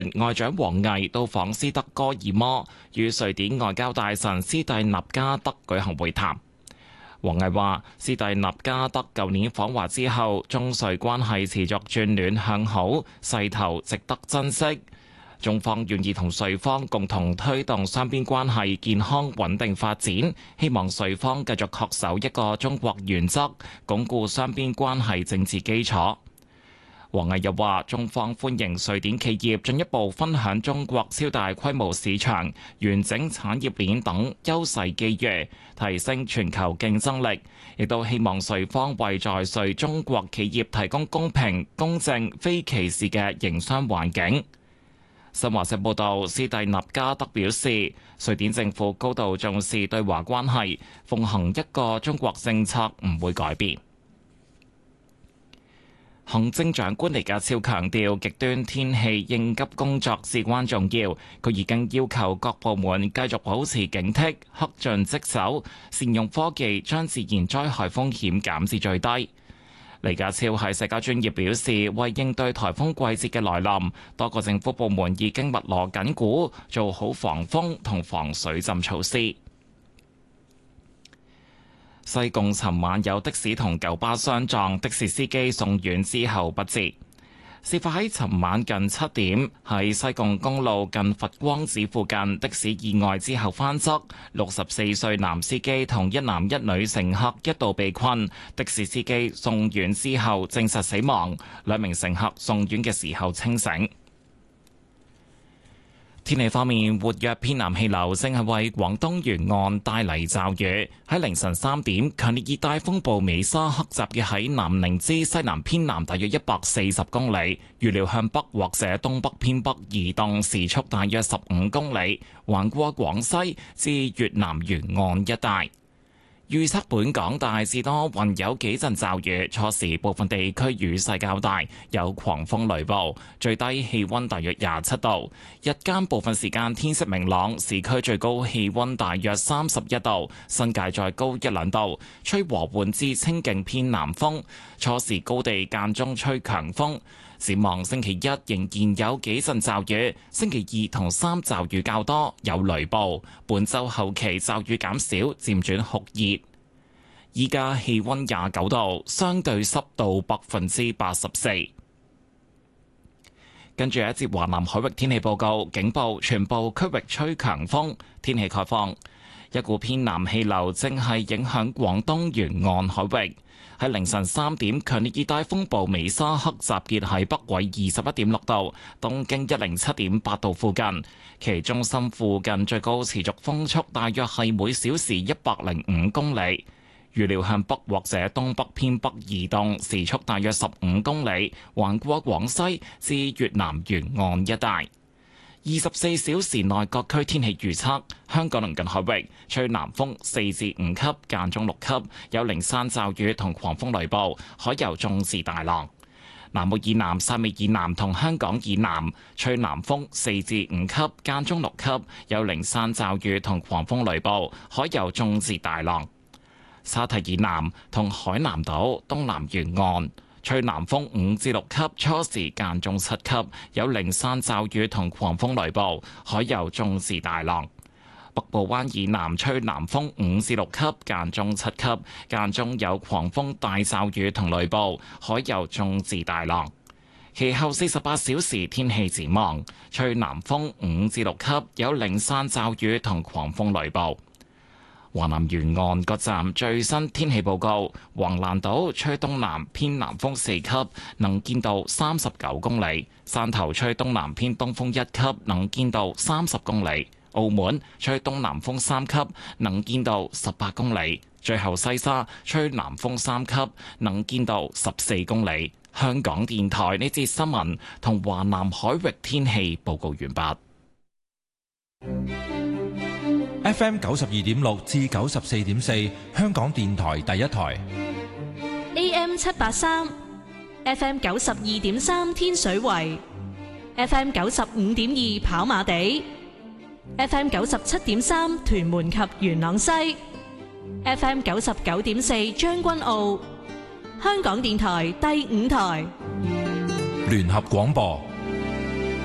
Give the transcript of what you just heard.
外長王毅到訪斯德哥爾摩，與瑞典外交大臣斯蒂納加德舉行會談。王毅話：斯蒂納加德舊年訪華之後，中瑞關係持續轉暖向好，勢頭值得珍惜。中方願意同瑞方共同推動雙邊關係健康穩定發展，希望瑞方繼續恪守一個中國原則，鞏固雙邊關係政治基礎。王毅又話：中方歡迎瑞典企業進一步分享中國超大規模市場、完整產業鏈等優勢機遇，提升全球競爭力，亦都希望瑞方為在瑞中國企業提供公平、公正、非歧視嘅營商環境。新華社報道，斯蒂納加德表示，瑞典政府高度重視對華關係，奉行一個中國政策唔會改變。行政長官李家超強調，極端天氣應急工作至關重要。佢已經要求各部門繼續保持警惕，恪盡職守，善用科技將自然災害風險減至最低。李家超喺社交專頁表示，為應對颱風季節嘅來臨，多個政府部門已經密鑼緊鼓，做好防風同防水浸措施。西貢尋晚有的士同九巴相撞，的士司機送院之後不治。事發喺尋晚近7點，喺西貢公路近佛光寺附近，的士意外之後翻側，64歲男司機同一男一女乘客一度被困，的士司機送院之後證實死亡，2名乘客送院嘅時候清醒。天氣方面，活躍偏南氣流正係為廣東沿岸帶嚟驟雨。喺凌晨3點，強烈熱帶風暴美沙克集結喺南寧之西南偏南大約140公里，預料向北或者東北偏北移動，時速大約15公里，橫過廣西至越南沿岸一帶。預測本港大致多雲，有幾陣驟雨，初時部分地區雨勢較大，有狂風雷暴，最低氣溫大約27度。日間部分時間天色明朗，市區最高氣溫大約31度，新界再高1-2度，吹和緩至清勁偏南風，初時高地間中吹強風。展望星期一仍然有幾陣驟雨，星期2同3驟雨較多，有雷暴。本週後期驟雨減少，漸轉酷熱。依家氣溫29度，相對濕度84%。跟住一節華南海域天氣報告，警報全部區域吹強風，天氣概況。一股偏南氣流正係影響廣東沿岸海域。喺凌晨3點，強烈熱帶風暴美沙克集結喺北緯21.6度、東經107.8度附近，其中心附近最高持續風速大約係每小時105公里，預料向北或者東北偏北移動，時速大約15公里，橫過廣西至越南沿岸一帶。24小時內各區天氣預測：香港鄰近海域吹南風4至5級，間中6級，有零散驟雨同狂風雷暴，海有中至大浪。南澳以南、汕尾以南同香港以南吹南風4至5級，間中6級，有零散驟雨同狂風雷暴，海有中至大浪。沙堤以南同海南島東南沿岸吹南風5至6級，初時間中7級，有零散驟雨同狂風雷暴，海有中至大浪。北部灣以南吹南風5至6級，間中7級，間中有狂風大驟雨同雷暴，海有中至大浪。其後48小時天氣展望，吹南風5至6級，有零散驟雨同狂風雷暴。華南沿岸各站最新天氣報告：橫瀾島吹東南偏南風4級，能見度39公里；汕頭吹東南偏東風1級，能見度30公里；澳門吹東南風3級，能見度18公里；最後西沙吹南風3級，能見度14公里。香港電台呢節新聞同華南海域天氣報告完畢。 FM 92.6至94.4，香港電台第一台。 AM 783 ，FM 92.3天水圍，FM 95.2跑馬地，FM 97.3屯門及元朗西，FM 99.4將軍澳。香港電台第5台。 聯合廣播。